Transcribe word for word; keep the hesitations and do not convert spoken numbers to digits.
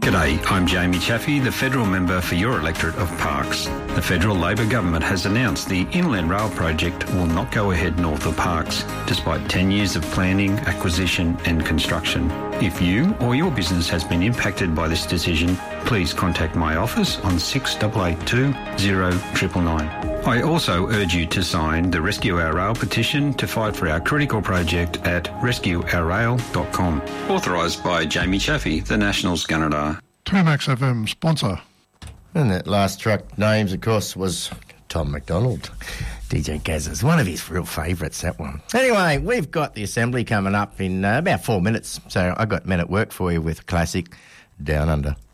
G'day, I'm Jamie Chaffey, the federal member for your electorate of Parkes. The federal Labor government has announced the Inland Rail project will not go ahead north of Parkes, despite ten years of planning, acquisition and construction. If you or your business has been impacted by this decision, please contact my office on six eight eight two, zero nine nine nine. I also urge you to sign the Rescue Our Rail petition to fight for our critical project at rescue our rail dot com. Authorised by Jamie Chaffey, the Nationals Gunnedah. Termax F M sponsor. And that last track names, of course, was Tom McDonald. D J Gazza's one of his real favourites, that one. Anyway, we've got the Assembly coming up in uh, about four minutes, so I've got Men at Work for you with classic Down Under.